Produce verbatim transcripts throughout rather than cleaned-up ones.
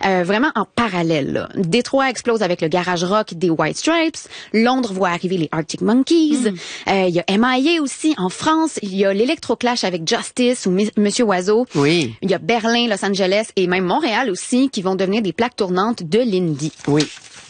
euh, vraiment en parallèle. Là. Détroit explose avec le garage rock des White Stripes. Londres voit arriver les Arctic Monkeys. Il mm. euh, y a M I A aussi en France. Il y a l'Electroclash avec Justice ou M- Monsieur Oiseau. Oui. Il y a Berlin, Los Angeles et même Montréal aussi qui vont devenir des plaques tournantes de l'indie. Oui.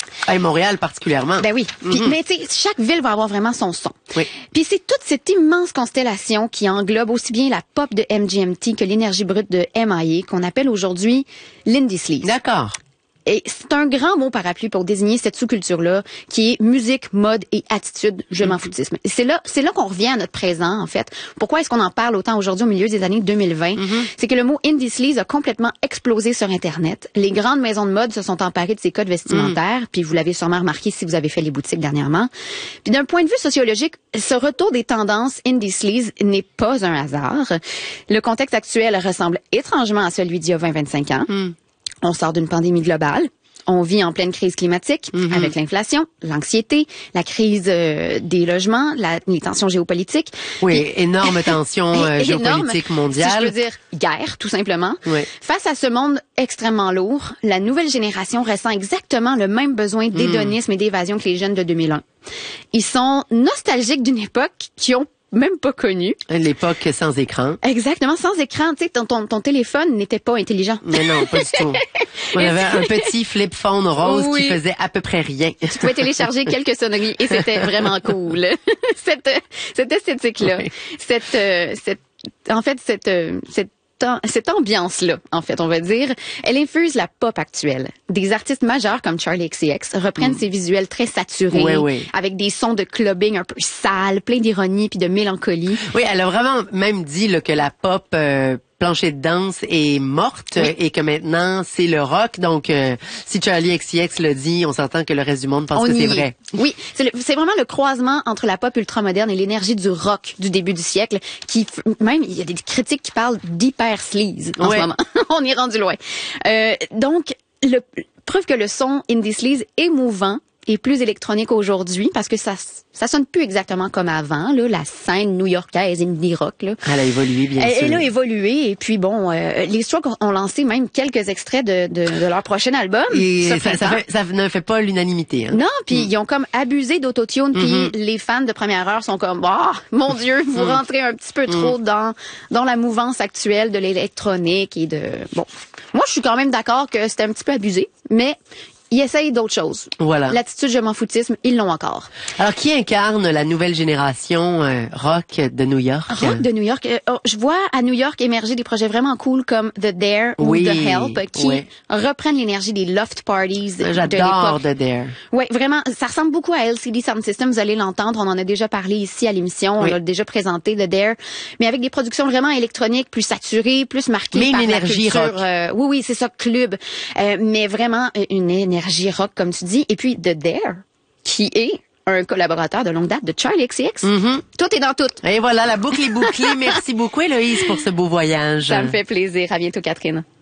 À Montréal particulièrement. Ben oui. Puis, mm-hmm. mais tu sais, chaque ville va avoir vraiment son son. Oui. Puis c'est toute cette immense constellation qui englobe aussi bien la pop de M G M T que l'énergie brute de M I A qu'on appelle aujourd'hui l'indie sleaze. D'accord. Et c'est un grand mot parapluie pour désigner cette sous-culture-là, qui est musique, mode et attitude, je m'en foutisme. Et c'est là, c'est là qu'on revient à notre présent, en fait. Pourquoi est-ce qu'on en parle autant aujourd'hui au milieu des années deux mille vingt? Mm-hmm. C'est que le mot indie sleaze a complètement explosé sur Internet. Les grandes maisons de mode se sont emparées de ces codes vestimentaires, mm. puis vous l'avez sûrement remarqué si vous avez fait les boutiques dernièrement. Puis d'un point de vue sociologique, ce retour des tendances indie sleaze n'est pas un hasard. Le contexte actuel ressemble étrangement à celui d'il y a vingt à vingt-cinq ans. Mm. On sort d'une pandémie globale. On vit en pleine crise climatique mm-hmm. avec l'inflation, l'anxiété, la crise euh, des logements, la, les tensions géopolitiques. Oui, et, énorme tension euh, géopolitique mondiale. Si je veux dire guerre, tout simplement. Oui. Face à ce monde extrêmement lourd, la nouvelle génération ressent exactement le même besoin d'hédonisme mm. et d'évasion que les jeunes de deux mille un. Ils sont nostalgiques d'une époque qui ont même pas connu. L'époque sans écran. Exactement, sans écran. Tu sais, ton, ton, ton téléphone n'était pas intelligent. Mais non, pas du tout. On avait un petit flip phone rose oui. qui faisait à peu près rien. Tu pouvais télécharger quelques sonneries et c'était vraiment cool. cette, cette esthétique-là. Oui. Cette, euh, cette, en fait, cette, euh, cette cette ambiance-là, en fait, on va dire, elle infuse la pop actuelle. Des artistes majeurs comme Charli X C X reprennent mm. ces visuels très saturés, oui, oui. avec des sons de clubbing un peu sales, plein d'ironie puis de mélancolie. Oui, elle a vraiment même dit là, que la pop euh, plancher de danse est morte oui. et que maintenant c'est le rock. Donc, euh, si Charli X C X le dit, on s'entend que le reste du monde pense on que c'est est. vrai. Oui, c'est, le, c'est vraiment le croisement entre la pop ultramoderne et l'énergie du rock du début du siècle. Qui même il y a des critiques qui parlent d'hyper sleaze en ouais. ce moment. On est rendu loin. Euh, donc, le, preuve que le son indie sleaze est mouvant et plus électronique aujourd'hui parce que ça ça sonne plus exactement comme avant là, la scène new-yorkaise indie rock là. Elle a évolué bien elle, sûr. Elle a évolué et puis bon euh, les Strokes ont lancé même quelques extraits de de, de leur prochain album. Et ça, ça, ça, fait, ça ne fait pas l'unanimité hein. Non, puis mm. ils ont comme abusé d'autotune puis mm-hmm. les fans de première heure sont comme ah oh, mon Dieu, vous mm. rentrez un petit peu trop mm. dans dans la mouvance actuelle de l'électronique et de bon. Moi, je suis quand même d'accord que c'était un petit peu abusé, mais ils essayent d'autres choses. Voilà. L'attitude je m'en foutisme, ils l'ont encore. Alors, qui incarne la nouvelle génération euh, rock de New York? Rock de New York. Euh, oh, je vois à New York émerger des projets vraiment cool comme The Dare oui, ou The Help qui oui. reprennent l'énergie des loft parties J'adore de l'époque. The Dare. Oui, vraiment. Ça ressemble beaucoup à L C D Sound System. Vous allez l'entendre. On en a déjà parlé ici à l'émission. Oui. On l'a déjà présenté, The Dare. Mais avec des productions vraiment électroniques, plus saturées, plus marquées mais par une la énergie culture. rock. Euh, oui, oui, c'est ça, club. Euh, mais vraiment une énergie rock, comme tu dis. Et puis The Dare, qui est un collaborateur de longue date de Charli X C X. Mm-hmm. Tout est dans tout. Et voilà, la boucle est bouclée. Merci beaucoup, Héloïse, pour ce beau voyage. Ça me fait plaisir. À bientôt, Catherine.